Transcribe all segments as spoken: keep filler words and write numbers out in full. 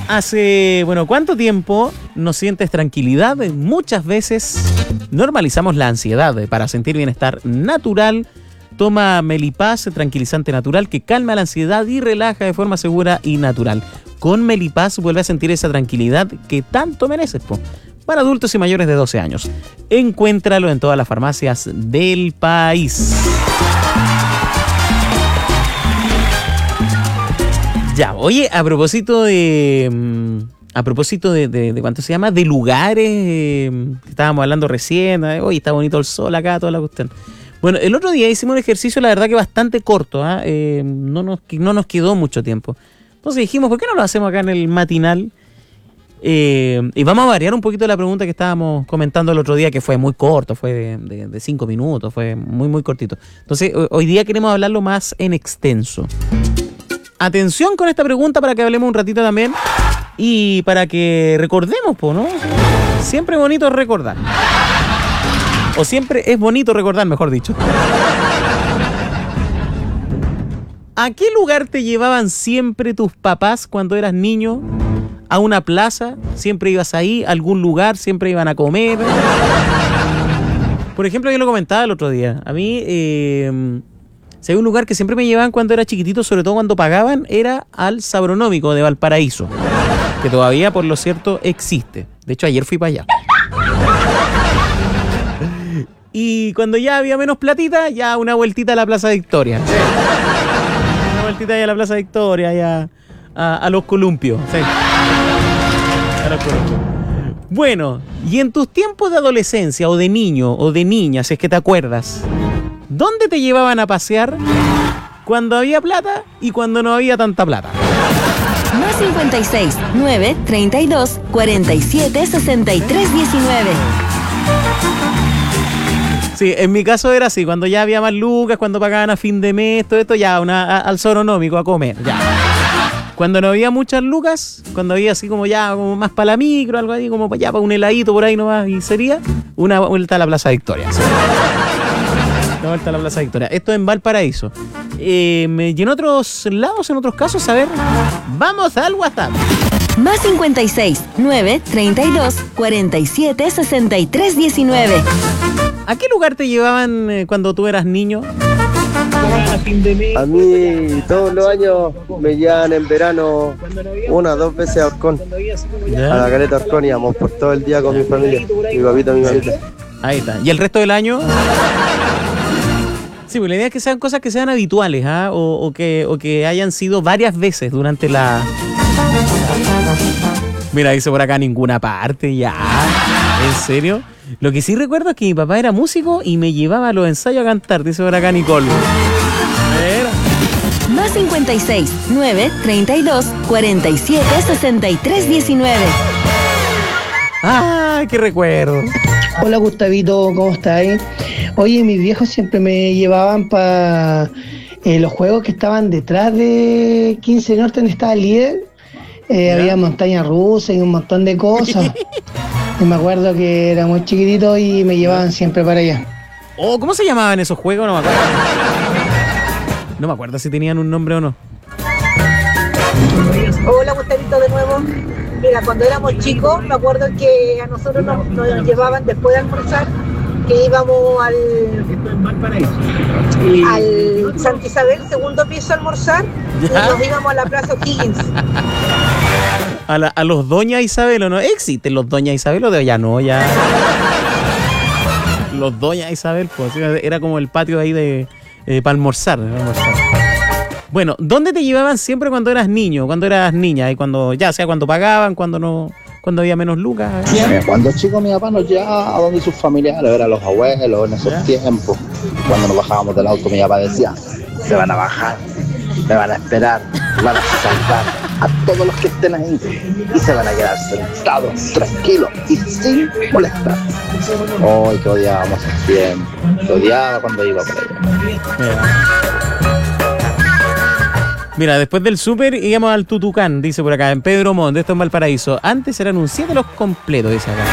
Hace, bueno, ¿cuánto tiempo no sientes tranquilidad? Muchas veces normalizamos la ansiedad. Para sentir bienestar natural, toma Melipaz, tranquilizante natural que calma la ansiedad y relaja de forma segura y natural. Con Melipaz vuelve a sentir esa tranquilidad que tanto mereces, po. Para adultos y mayores de doce años. Encuéntralo en todas las farmacias del país. Ya, oye, a propósito de... A propósito de, de, de ¿cuánto se llama? De lugares, eh, estábamos hablando recién, eh, oye, está bonito el sol acá, toda la cuestión. Bueno, el otro día hicimos un ejercicio, la verdad que bastante corto, ¿eh? Eh, no, nos, no nos quedó mucho tiempo. Entonces dijimos, ¿por qué no lo hacemos acá en el matinal? Eh, y vamos a variar un poquito la pregunta que estábamos comentando el otro día, que fue muy corto, fue de, de, de cinco minutos, fue muy, muy cortito. Entonces, hoy día queremos hablarlo más en extenso. Atención con esta pregunta para que hablemos un ratito también y para que recordemos, po, ¿no? Siempre es bonito recordar. O siempre es bonito recordar, mejor dicho. ¿A qué lugar te llevaban siempre tus papás cuando eras niño? ¿A una plaza? ¿Siempre ibas ahí? ¿A algún lugar? ¿Siempre iban a comer? Por ejemplo, yo lo comentaba el otro día. A mí... Eh, Si hay un lugar que siempre me llevaban cuando era chiquitito, sobre todo cuando pagaban, era al Sabronómico de Valparaíso, que todavía, por lo cierto, existe. De hecho, ayer fui para allá. Y cuando ya había menos platita, ya una vueltita a la Plaza Victoria. Sí. Una vueltita ahí a la Plaza Victoria, ya a, a los columpios. Sí. A los columpios. Bueno, y en tus tiempos de adolescencia, o de niño, o de niña, si es que te acuerdas, ¿dónde te llevaban a pasear cuando había plata y cuando no había tanta plata? Más cincuenta y seis, nueve, treinta y dos, cuarenta y siete, sesenta y tres, diecinueve. Sí, en mi caso era así, cuando ya había más lucas, cuando pagaban a fin de mes, todo esto, ya una, a, al Sabronómico a comer, ya. Cuando no había muchas lucas, cuando había así como ya como más para la micro, algo así, como para allá, para un heladito por ahí nomás, y sería una vuelta a la Plaza Victoria. ¿Sí? Una vuelta a la Plaza Victoria. Esto en Valparaíso. Eh, y en otros lados, en otros casos, a ver, vamos al WhatsApp. Más cincuenta y seis, nueve, treinta y dos, cuarenta y siete, sesenta y tres, diecinueve. ¿A qué lugar te llevaban eh, cuando tú eras niño? A mí todos los años me llevan en verano una o dos veces a Orcón. ¿Ya? A la caleta Orcón íbamos por todo el día con mi familia, mi papito, mi mamita. Ahí está. ¿Y el resto del año? Sí, pues la idea es que sean cosas que sean habituales, ¿ah? O, o, que, o que hayan sido varias veces durante la... Mira, dice por acá ninguna parte, ya. ¿En serio? Lo que sí recuerdo es que mi papá era músico y me llevaba a los ensayos a cantar, dice por acá Nicole. Más cincuenta y seis, nueve, treinta y dos, cuarenta y siete, sesenta y tres, diecinueve. ¡Ah, qué recuerdo! Hola Gustavito, ¿cómo estás? Oye, mis viejos siempre me llevaban para eh, los juegos que estaban detrás de quince Norte, donde estaba el líder. Eh, había montañas rusas y un montón de cosas. Y me acuerdo que era muy chiquitito y me llevaban siempre para allá. Oh, ¿cómo se llamaban esos juegos? No me acuerdo. No me acuerdo si tenían un nombre o no. Hola Gustavito de nuevo. Mira, cuando éramos chicos, me acuerdo que a nosotros nos, nos llevaban después de almorzar, que íbamos al, al Santa Isabel, segundo piso, a almorzar, ¿ya? Y nos íbamos a la Plaza O'Higgins. A, la, a los Doña Isabel, ¿o no? ¿Existen los Doña Isabel o de ya no? Ya. Los Doña Isabel, pues era como el patio ahí de eh, para almorzar, almorzar. Bueno, ¿dónde te llevaban siempre cuando eras niño, cuando eras niña? Y cuando, ya sea cuando pagaban, cuando no, cuando había menos lucas. Eh, cuando chico mi papá nos llevaba a donde sus familiares, eran los abuelos en esos ¿ya? tiempos. Cuando nos bajábamos del auto, mi papá decía, se van a bajar, me van a esperar, van a salvar a todos los que estén ahí y se van a quedar sentados, tranquilos y sin molestar. Oh, que odiábamos siempre, que odiaba cuando iba por allá. Mira, después del súper íbamos al Tutucán, dice por acá, en Pedro Montt, esto en Valparaíso. Antes eran un siete los completos, dice acá.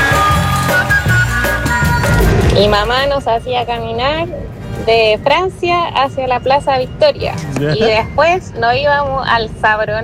Mi mamá nos hacía caminar de Francia hacia la Plaza Victoria. ¿Ya? Y después nos íbamos al Sabronómico